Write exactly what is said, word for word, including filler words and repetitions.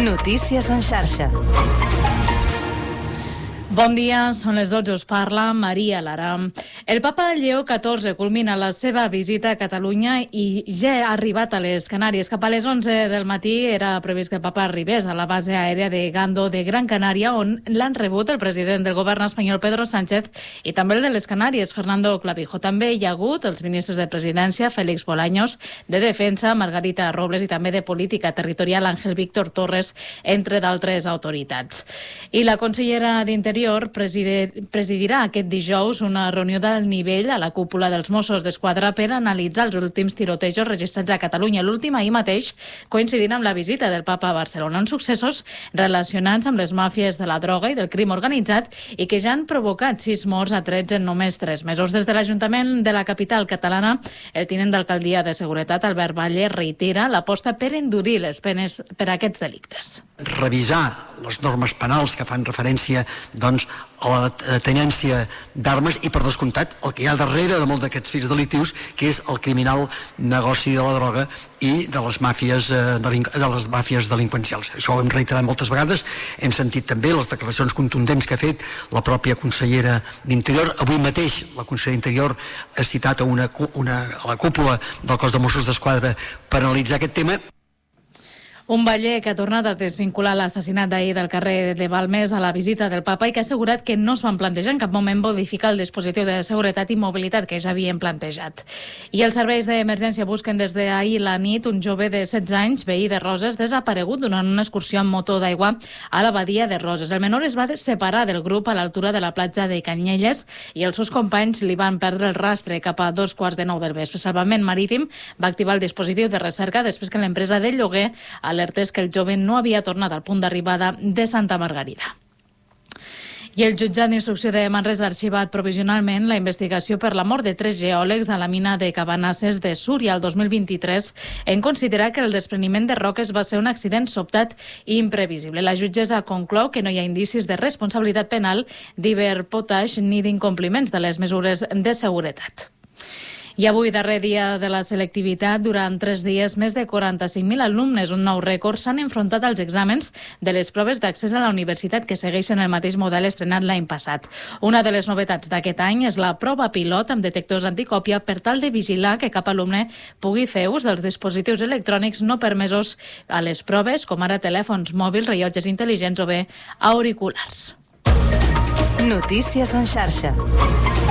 Notícies en xarxa. Bon dia, són les dotze, us parla Maria Lara. El papa Lleó catorze culmina la seva visita a Catalunya i ja ha arribat a les Canàries. Cap a les onze del matí era previst que el papa arribés a la base aèria de Gando de Gran Canària, on l'han rebut el president del govern espanyol, Pedro Sánchez, i també el de les Canàries, Fernando Clavijo. També hi ha hagut els ministres de Presidència, Félix Bolaños, de Defensa, Margarita Robles, i també de Política Territorial, Ángel Víctor Torres, entre d'altres autoritats. I la consellera d'Interior presidirà aquest dijous una reunió d'alt nivell a la cúpula dels Mossos d'Esquadra per analitzar els últims tirotejos registrats a Catalunya. L'últim ahir mateix, coincidint amb la visita del papa a Barcelona, uns successos relacionats amb les màfies de la droga i del crim organitzat i que ja han provocat sis morts a trets en només tres mesos. Des de l'Ajuntament de la capital catalana, el tinent d'alcaldia de Seguretat, Albert Valle, reitera l'aposta per endurir les penes per a aquests delictes. Revisar les normes penals que fan referència doncs, a la tenència d'armes i, per descomptat, el que hi ha darrere de molts d'aquests fets delictius, que és el criminal negoci de la droga i de les màfies, de les màfies delinqüencials. Això ho hem reiterat moltes vegades, hem sentit també les declaracions contundents que ha fet la pròpia consellera d'Interior. Avui mateix la consellera d'Interior ha citat a, una, una, a la cúpula del cos de Mossos d'Esquadra per analitzar aquest tema. Un baller que ha tornat a desvincular l'assassinat d'ahir del carrer de Balmes a la visita del papa i que ha assegurat que no es van plantejar en cap moment modificar el dispositiu de seguretat i mobilitat que ja havien plantejat. I els serveis d'emergència busquen des d'ahir la nit un jove de setze anys, veí de Roses, desaparegut durant una excursió amb motor d'aigua a la badia de Roses. El menor es va separar del grup a l'altura de la platja de Canyelles i els seus companys li van perdre el rastre cap a dos quarts de nou del vespre. Salvament Marítim va activar el dispositiu de recerca després que l'empresa de lloguer alertés que el jove no havia tornat al punt d'arribada de Santa Margarida. I el jutjat d'instrucció de Manresa ha arxivat provisionalment la investigació per la mort de tres geòlegs a la mina de Cabanasses de Súria el dos mil vint-i-tres en considerar que el despreniment de roques va ser un accident sobtat i imprevisible. La jutgessa conclou que no hi ha indicis de responsabilitat penal d'hiperpotash ni d'incompliments de les mesures de seguretat. I avui, darrer dia de la selectivitat, durant tres dies, més de quaranta-cinc mil alumnes, un nou rècord, s'han enfrontat als exàmens de les proves d'accés a la universitat que segueixen el mateix model estrenat l'any passat. Una de les novetats d'aquest any és la prova pilot amb detectors anticòpia per tal de vigilar que cap alumne pugui fer ús dels dispositius electrònics no permesos a les proves, com ara telèfons mòbils, rellotges intel·ligents o bé auriculars. Notícies en xarxa.